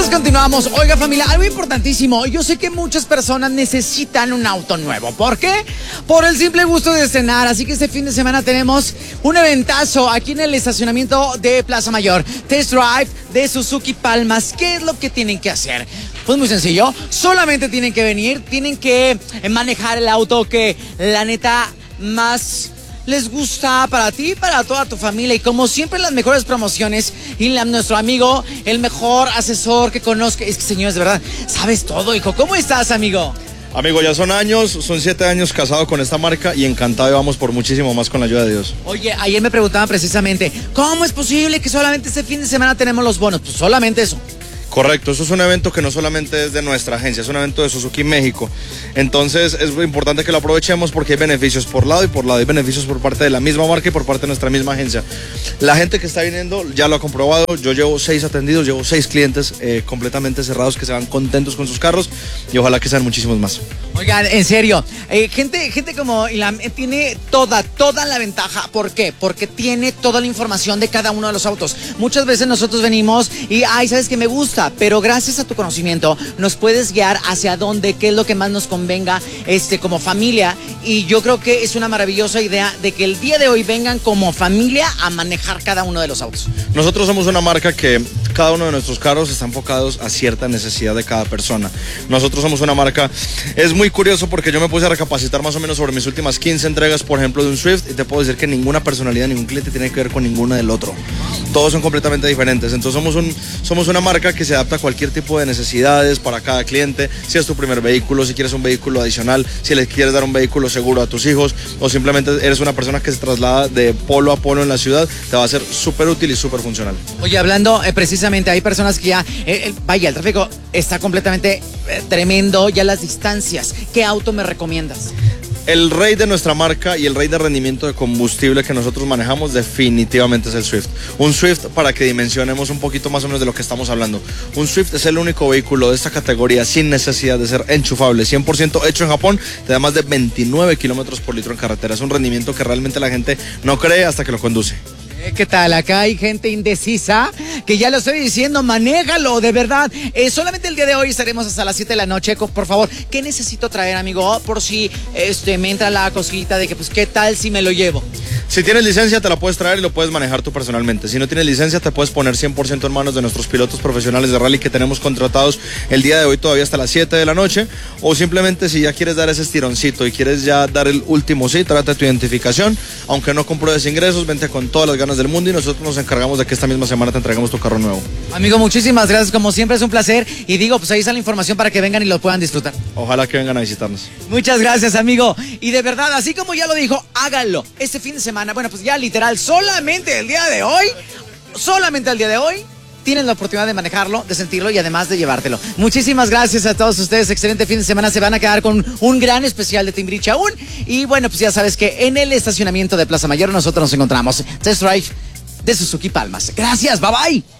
Nosotros continuamos. Oiga, familia, algo importantísimo. Yo sé que muchas personas necesitan un auto nuevo. ¿Por qué? Por el simple gusto de estrenar. Así que este fin de semana tenemos un eventazo aquí en el estacionamiento de Plaza Mayor. Test Drive de Suzuki Palmas. ¿Qué es lo que tienen que hacer? Pues muy sencillo. Solamente tienen que venir, tienen que manejar el auto que la neta más les gusta para ti y para toda tu familia. Y como siempre, las mejores promociones y nuestro amigo, el mejor asesor que conozca. Es que, señores, de verdad, sabes todo, hijo. ¿Cómo estás, amigo? Amigo, ya son 7 años casado con esta marca y encantado, y vamos por muchísimo más con la ayuda de Dios. Oye, ayer me preguntaban precisamente, ¿cómo es posible que solamente este fin de semana tenemos los bonos? Pues solamente eso. Correcto, eso es un evento que no solamente es de nuestra agencia, es un evento de Suzuki México. Entonces es muy importante que lo aprovechemos porque hay beneficios por lado y por lado. Hay beneficios por parte de la misma marca y por parte de nuestra misma agencia. La gente que está viniendo ya lo ha comprobado. Yo llevo 6 atendidos, llevo 6 clientes completamente cerrados que se van contentos con sus carros y ojalá que sean muchísimos más. Oigan, en serio, gente como Ilam tiene toda la ventaja. ¿Por qué? Porque tiene toda la información de cada uno de los autos. Muchas veces nosotros venimos y, sabes que me gusta, pero gracias a tu conocimiento nos puedes guiar hacia dónde, qué es lo que más nos convenga como familia. Y yo creo que es una maravillosa idea de que el día de hoy vengan como familia a manejar cada uno de los autos. Nosotros somos una marca que cada uno de nuestros carros está enfocados a cierta necesidad de cada persona. Nosotros somos una marca, es muy curioso porque yo me puse a recapacitar más o menos sobre mis últimas 15 entregas, por ejemplo, de un Swift, y te puedo decir que ninguna personalidad, ningún cliente tiene que ver con ninguna del otro. Todos son completamente diferentes. Entonces somos una marca que se adapta a cualquier tipo de necesidades para cada cliente. Si es tu primer vehículo, si quieres un vehículo adicional, si le quieres dar un vehículo seguro a tus hijos, o simplemente eres una persona que se traslada de polo a polo en la ciudad, te va a ser súper útil y súper funcional. Oye, hablando precisamente, hay personas que ya, el tráfico está completamente tremendo, ya las distancias. ¿Qué auto me recomiendas? El rey de nuestra marca y el rey de rendimiento de combustible que nosotros manejamos definitivamente es el Swift. Un Swift, para que dimensionemos un poquito más o menos de lo que estamos hablando. Un Swift es el único vehículo de esta categoría sin necesidad de ser enchufable, 100% hecho en Japón, te da más de 29 kilómetros por litro en carretera. Es un rendimiento que realmente la gente no cree hasta que lo conduce. ¿Qué tal? Acá hay gente indecisa que ya lo estoy diciendo, manéjalo, de verdad. Solamente el día de hoy estaremos hasta las 7 de la noche. Por favor, ¿qué necesito traer, amigo? Por si me entra la cosita de que, pues, ¿qué tal si me lo llevo? Si tienes licencia, te la puedes traer y lo puedes manejar tú personalmente. Si no tienes licencia, te puedes poner 100% en manos de nuestros pilotos profesionales de rally que tenemos contratados el día de hoy todavía hasta las 7 de la noche. O simplemente, si ya quieres dar ese estironcito y quieres ya dar el último sí, trata tu identificación. Aunque no compruebes ingresos, vente con todas las ganas del mundo y nosotros nos encargamos de que esta misma semana te entregamos tu carro nuevo. Amigo, muchísimas gracias, como siempre es un placer, y digo, pues ahí está la información para que vengan y lo puedan disfrutar. Ojalá que vengan a visitarnos. Muchas gracias, amigo, y de verdad, así como ya lo dijo, háganlo este fin de semana. Bueno, pues ya literal, solamente el día de hoy tienen la oportunidad de manejarlo, de sentirlo y además de llevártelo. Muchísimas gracias a todos ustedes. Excelente fin de semana. Se van a quedar con un gran especial de Timbiriche aún. Y bueno, pues ya sabes que en el estacionamiento de Plaza Mayor nosotros nos encontramos. Test Drive de Suzuki Palmas. Gracias. Bye bye.